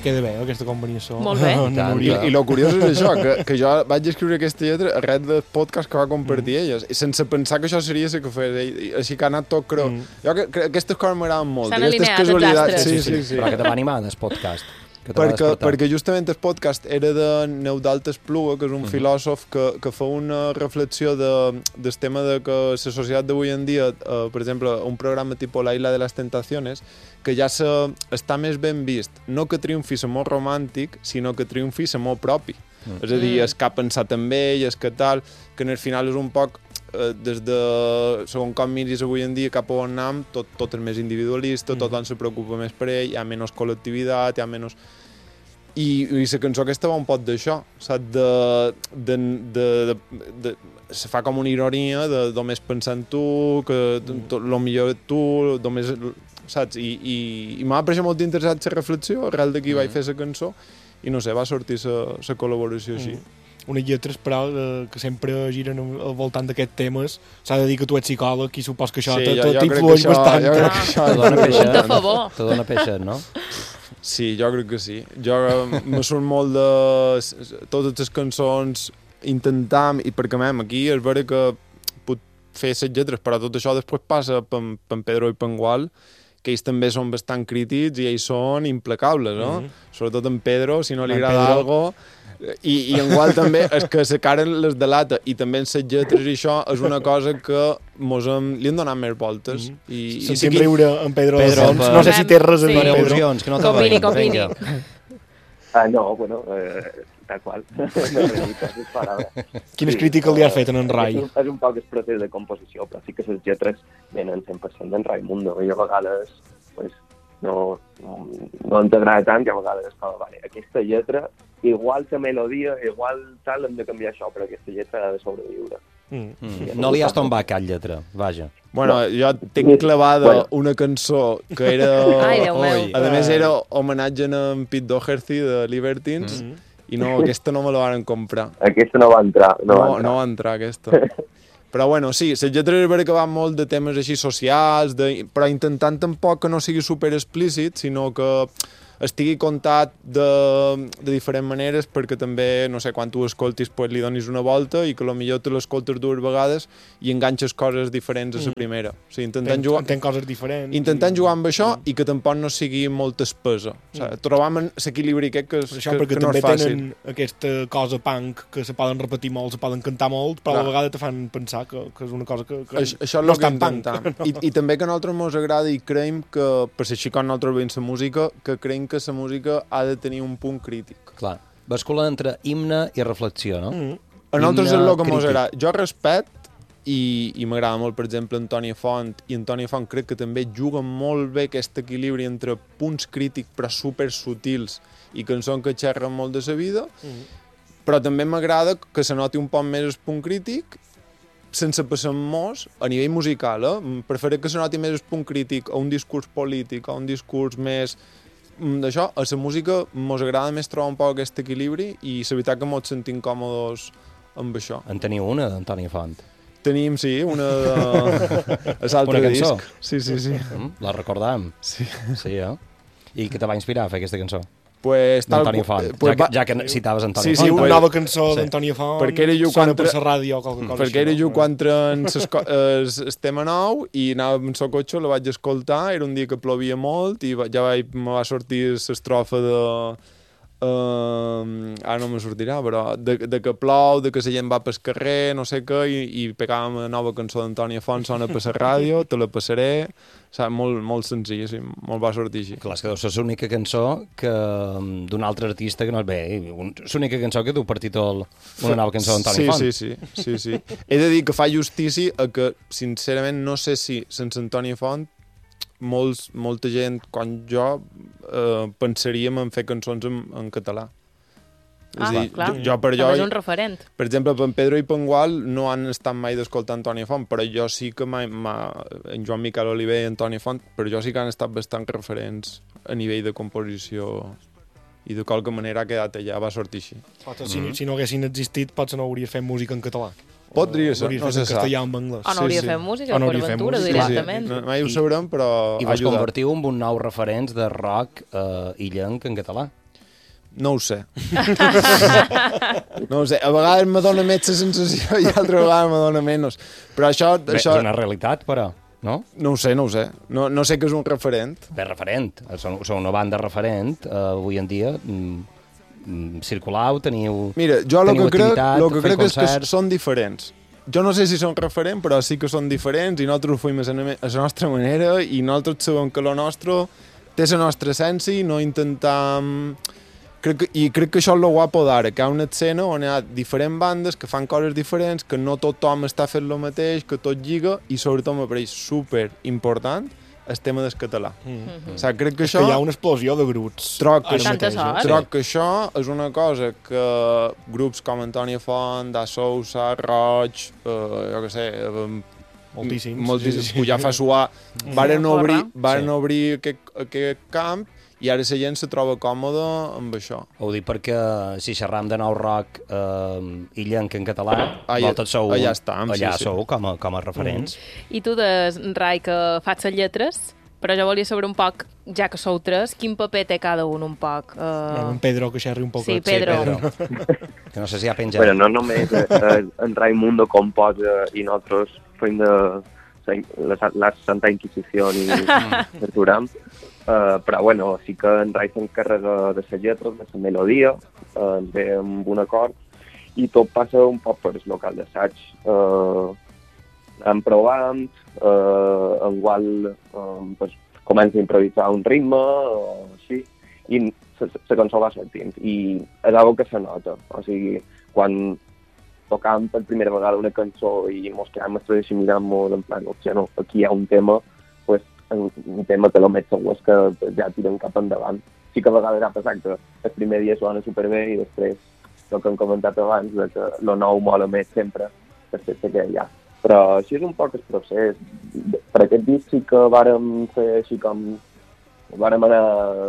Queda bé, aquesta combinació. Molt bé. I lo curiós és això, que jo vaig escriure aquesta lletra arrel del podcast que va compartir elles, sense pensar que això seria la que fes ell, així que ha anat tot creu. Jo que aquestes coses m'agraden molt. S'han alineat els astres. Sí. Però que te va animar el podcast. Perquè justament el podcast era de Neudalt Espluga, que és un filòsof que fa una reflexió del tema de que la societat d'avui en dia, per exemple, un programa tipus La Isla de les Tentaciones, que ja està més ben vist, no que triomfi l'amor romàntic, sinó que triomfi l'amor propi. És a dir, és que ha pensat en ell, és que tal, que en el final és un poc des de segons com miris avui en dia cap a on anem, tot és més individualista, tothom se preocupa més per ell, hi ha menys col·lectivitat, hi ha menys... I la cançó aquesta va un pot d'això, saps? Se fa com una ironia de només pensar en tu, que el millor de tu, només... Saps? I m'ha paregut molt interessant la reflexió, arrel d'aquí vaig fer la cançó, i no sé, va sortir la col·laboració així. Unes lletres, però, que sempre giren al voltant d'aquests temes. S'ha de dir que tu ets psicòleg i supos que això t'influeix bastant. Jo crec que això... Te dona peixet, no? Sí, jo crec que sí. Jo me surt molt de totes les cançons intentar, i perquè aquí és vera que puc fer les lletres, però tot això després passa per en Pedro i Pengual, que ells també són bastant crítics i ells són implacables, no? Sobretot en Pedro, si no li agrada algo... I en Gual també és que la cara les delata, i també en les lletres i això és una cosa que li han donat més voltes. Sentim riure en Pedro de Fons. No sé si té res a dir, Per Pedro. al·lusions, que no te veiem. Copini. No, bueno, tal qual. Quines crítiques li has fet en Rai? És un poc el procés de composició, però sí que les lletres venen 100% d'en Raimundo, i a vegades pues, no ens agrada tant, que a vegades és com, vale, aquesta lletra, igual la melodia, igual tal, hem de canviar això, però aquesta lletra ha de sobreviure. No li has tombat cap lletra, vaja. Bueno, jo tinc clavada una cançó que era... Ai, Déu meu. A més, era homenatge a en Pete Doherty de Libertines, i no, aquesta no me la van comprar. Aquesta no va entrar. No va entrar, aquesta. Però bueno, sí, les lletres és vera que van molt de temes així socials, però intentant tampoc que no sigui super explícit, sinó que estigui contat de diferents maneres, perquè també, no sé, quan tu escoltis pues, li donis una volta i que potser te l'escoltes dues vegades i enganxes coses diferents a la primera. O sigui, Entenc coses diferents. Intentant jugar amb això i que tampoc no sigui molt espesa. O sigui, trobam l'equilibri aquest que no és fàcil. Perquè també tenen aquesta cosa punk que se poden repetir molt, se poden cantar molt, però a la vegada te fan pensar que és una cosa que això no és tan punk. I també que a nosaltres ens agrada i creiem que, per ser així com nosaltres veiem la música, que creiem que la música ha de tenir un punt crític. Clar, bascula entre himne i reflexió, no? A nosaltres és el que ens agrada. Jo respecte i m'agrada molt, per exemple, Antònia Font, i Antònia Font crec que també juga molt bé aquest equilibri entre punts crítics però super sutils i cançons que xerren molt de la vida, però també m'agrada que se noti un poc més el punt crític sense passar-nos a nivell musical. Prefereixo que se noti més el punt crític a un discurs polític, a un discurs més d'això. A la música ens agrada més trobar un poc aquest equilibri i la veritat que ens sentim còmodes amb això. En teniu una d'Antònia Font? Tenim, sí, una de l'altre disc. Sí. La recordàvem? Sí. Sí, I què te va inspirar a fer aquesta cançó? D'Antònia Font, ja que citaves Antònia Font. Sí, una nova cançó d'Antònia Font, sona per la ràdio o qualque cosa. Perquè era jo quan en el tema nou i anava amb el cotxe, la vaig escoltar, era un dia que plovia molt i ja me va sortir l'estrofa de... ara no me sortirà, però de que plou, de que la gent va pel carrer, no sé què, i pegàvem una nova cançó d'Antònia Font, sona per la ràdio, te la passaré, saps? Molt senzill, sí, molt va sortir així. Clar, és que deu ser l'única cançó d'un altre artista que no és bé, l'única cançó que du per títol una nova cançó d'Antònia Font. Sí. He de dir que fa justícia a que, sincerament, no sé si sense Antònia Font molta gent, com jo, pensaríem en fer cançons en català. Clar, és un referent. Per exemple, en Pedro i Pengual no han estat mai d'escoltar Antònia Font, però jo sí que en Joan Miquel Oliver i Antònia Font, però jo sí que han estat bastant referents a nivell de composició i de qualque manera ha quedat allà, va sortir així. Si no haguessin existit, potser no hauries fet música en català. Podria ser, no se sap. Castellà amb anglès. O no hauria fet música, per aventura, directament. Mai ho sabrem, però I vos convertiu en un nou referents de rock illenc en català. No ho sé. No ho sé. A vegades me dona més la sensació i altra vegada me dona menys. Però això... És una realitat, però, no? No ho sé. No sé què és un referent. Bé, referent. Són una banda referent. Avui en dia circulau, teniu Mira, jo el que crec és que són diferents. Jo no sé si són referents, però sí que són diferents i nosaltres ho fem a la nostra manera i nosaltres sabem que el nostre té la nostra essència i no intentam... crec que això és el guapo d'ara, que hi ha una escena on hi ha diferents bandes que fan coses diferents, que no tothom està fent el mateix, que tot lliga, i sobretot m'apareix super important el tema del català. O sigui, crec que això... Que hi ha una explosió de grups. Troc que això és una cosa que grups com Antònia Font, Da Sousa, Roig, jo què sé... Moltíssims. Ja fa suar. Varen obrir aquest camp i ara la gent se troba còmoda amb això. Ho dic perquè si xerram de nou rock i llenc en català, vosaltres sou allà sou com a referents. I tu, Rai, que fas les lletres, però jo volia saber un poc, ja que sou tres, quin paper té cada un poc? En Pedro, que xerri un poc. Sí, Pedro. Que no sé si ha penjat. Bueno, no només en Raimundo composa i nosaltres fem la Santa Inquisició i torturem. Però bueno, sí que en Rai s'encarrega de les lletres, de la melodia, ens ve amb un acord, i tot passa un poc per el local d'assaig. Anem provant, engual pues, comença a improvisar un ritme, així, i la cançó va sortint. I és una que se nota, o sigui, quan tocam per primera vegada una cançó i mos quedam estrès i mirem-nos en plan, hòstia, no, aquí hi ha un tema, pues, un tema que el més segur és que ja tiren cap endavant. Sí que a vegades ha passat que el primer dia sona superbé i després, el que hem comentat abans, que el nou mola més sempre, respecte que hi ha. Però així és un poc el procés. Per aquest disc sí que vàrem fer així com... Vàrem anar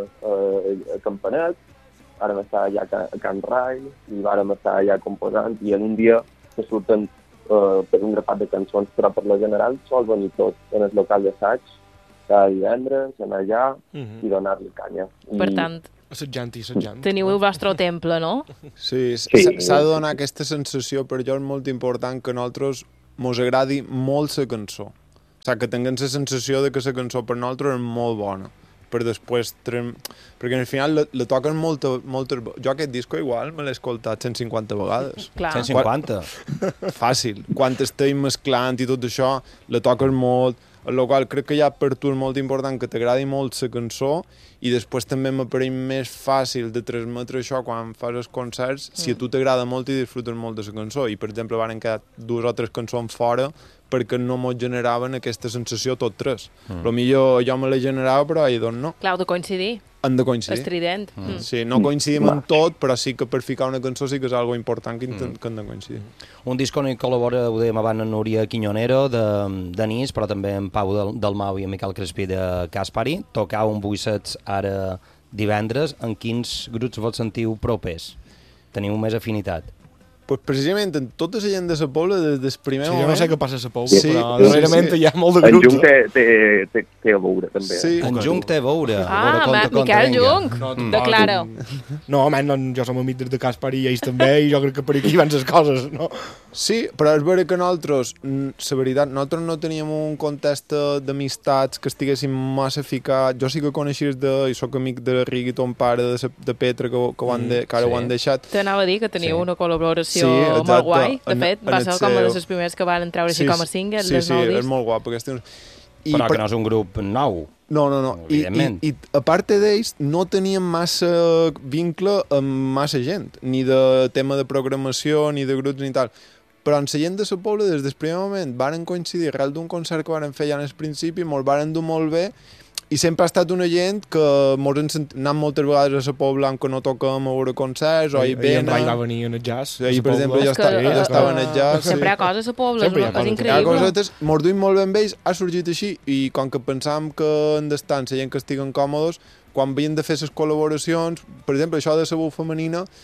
a Campanet, vàrem estar allà a Can Rai i vàrem estar allà composant i en un dia que surten per un grapat de cançons, però per la general sol venir tot en el local d'assaig cada divendres, anar allà i donar-li canya. Per tant, assetjant. Teniu el vostre temple, no? Sí, s'ha de donar aquesta sensació, per jo és molt important que a nosaltres mos agradi molt la cançó. O sigui, que tinguem la sensació de que la cançó per nosaltres és molt bona. Per després... Perquè al final la toquen moltes... Jo aquest disco igual me l'he escoltat 150 vegades. Clar. 150? Fàcil. Quan estem mesclant i tot això, la toques molt, en la qual crec que hi ha per tu molt important que t'agradi molt la cançó i després també m'apareix més fàcil de transmetre això quan fas els concerts si a tu t'agrada molt i disfrutes molt de la cançó. I, per exemple, van quedar 2 o 3 cançons fora perquè no mos generaven aquesta sensació tot tres. Millor jo me la generava, però ells no. Clar, heu de coincidir. Han de coincidir. Estrident. Sí, no coincidim en tot, però sí que per ficar una cançó sí que és algo important que han de coincidir. Un disc on hi col·labora, ho dèiem abans, en Núria Quiñonero, de Nis, però també en Pau Dalmau i en Miquel Crespí de Caspari. Tocau un Buissets ara divendres. En quins grups vos sentiu propers? Teniu més afinitat? Pues precisament en tota la gent de la Pobla des del primer moment... Jo no sé què passa a la Pobla, però darrerament hi ha molt de grups. En Jung té a veure, també. Sí. En Jung té a veure. Miquel Jung, de Clara. No, jo som amic de Caspar i ells també, i jo crec que per aquí van les coses, no? Sí, però és vera que nosaltres, la veritat, nosaltres no teníem un context d'amistats que estiguéssim massa ficats. Jo sí que coneixies i soc amic de Rigui, ton pare, de Petra, que ara ho han deixat. T'anava a dir que teniu una col·laboració molt guai. De fet, va ser com una de les primeres que van treure així com a single. Sí, és molt guap. Però que no és un grup nou. No. I a part d'ells no teníem massa vincle amb massa gent, ni de tema de programació, ni de grups, ni tal. Però en la gent de la Pobla, des del primer moment, varen coincidir arrel d'un concert que varen fer ja en el principi, molt varen dur molt bé, i sempre ha estat una gent que anem moltes vegades a la Pobla que no toquem a veure concerts, o hi venen... I va venir en el jazz. I, per exemple, jo estava en el jazz. Sempre hi ha coses a Pobla, és increïble. Hi ha cosetes, mos duim molt ben ells, ha sorgit així, i com que pensàvem que han d'estar la gent que estiguen còmodes, quan havien de fer les col·laboracions, per exemple, això de la veu femenina,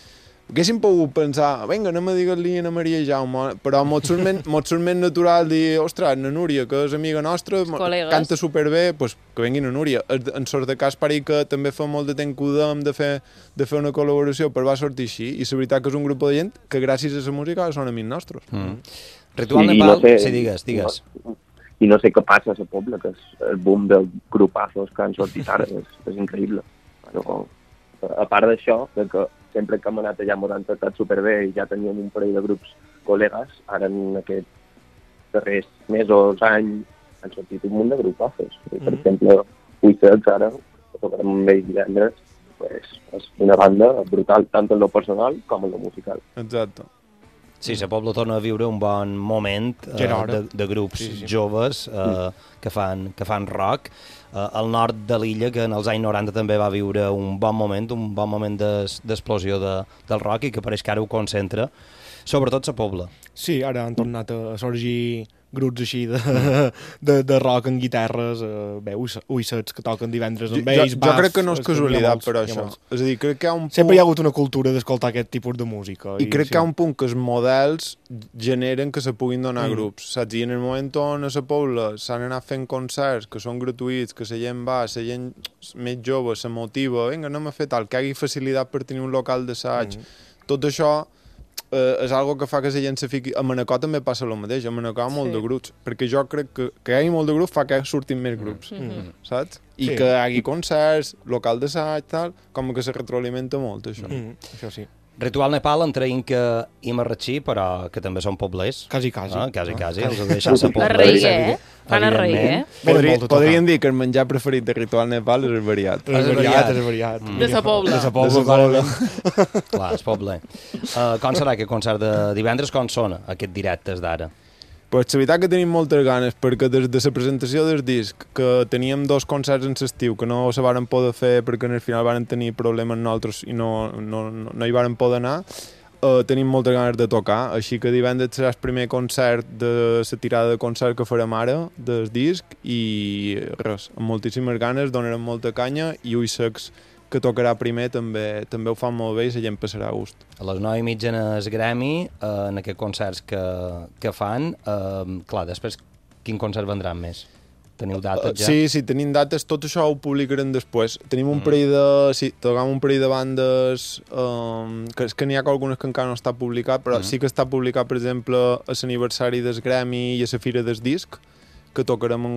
haguéssim pogut pensar, vinga, anem a dir-li a Maria Jaume, però mos surt més natural dir, ostres, na Núria, que és amiga nostra, canta superbé, pues, que vengui na Núria. En sort de Caspari, que també fa molt de temps que ho dèiem de fer una col·laboració, però va sortir així, i la veritat que és un grup de gent que gràcies a la música són amics nostres. Ritual Nepal, sí, digues. I no sé què passa a la Pobla, que és el boom dels grupazos que han sortit ara, és increïble. Bueno, a part d'això, que sempre que hem anat allà m'ho han tractat superbé i ja teníem un parell de grups col·legues, ara en aquests darrers mesos, anys, han sortit un munt de grupazos. Per exemple, Uixecs ara, que tocarem amb ells divendres, pues, és una banda brutal, tant en lo personal com en lo musical. Exacte. Sí, la Pobla torna a viure un bon moment de grups joves que fan rock. Al nord de l'illa, que en els anys 90 també va viure un bon moment d'explosió del rock i que pareix que ara ho concentra, sobretot la Pobla. Sí, ara han tornat a sorgir grups així de rock amb guitarres, Uixecs que toquen divendres amb ells, jo crec que no és casualitat per això. És a dir, crec que hi ha un punt... Sempre hi ha hagut una cultura d'escoltar aquest tipus de música. I crec que hi ha un punt que els models generen que se puguin donar grups, saps? I en el moment on a la Pobla s'han anat fent concerts que són gratuïts, que la gent va, la gent més jove se motiva, vinga, anem a fer tal, que hi hagi facilitat per tenir un local d'assaig. Tot això és algo que fa que la gent se fiqui... A Manacor també passa el mateix, a Manacor hi ha molt de grups, perquè jo crec que hi hagi molt de grups fa que surtin més grups, saps? I que hi hagi concerts, local d'assaig, tal, com que se retroalimenta molt, això. Això sí. Ritual Nepal, entre Inca i Marratxí, però que també són poblers. Quasi. Quasi, els ha deixat ser poblers. Arreguer, Fan arreguer. Podríem dir que el menjar preferit de Ritual Nepal és el variat. És variat. De sa Pobla. Clar, és poble. Com serà aquest concert de divendres? Com són aquests directes d'ara? Pues la veritat que tenim moltes ganes, perquè des de la presentació del disc, que teníem 2 concerts en l'estiu, que no se varen poder fer perquè al final varen tenir problemes nosaltres i no hi varen poder anar, tenim moltes ganes de tocar, així que divendres serà el primer concert de la tirada de concert que farem ara del disc i res, amb moltíssimes ganes, donarem molta canya i Uixecs, que tocarà primer, també ho fan molt bé i la gent passarà a gust. A les 9:30 en el Gremi, en aquests concerts que fan, clar, després quin concert vendran més? Teniu dates ja? Sí, tenim dates, tot això ho publicarem després. Tenim un parell tocam un parell de bandes, que n'hi ha algunes que encara no està publicat, però sí que està publicat, per exemple, a l'aniversari del Gremi i a la Fira del Disc, que tocarem